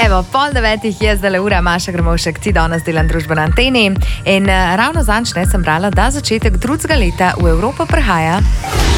Evo, 8:30 je zdaj ura, Maša Grmovšek, ti danes delam družbo na anteni. In ravno zanč sem brala, da začetek drugega leta v Evropo prihaja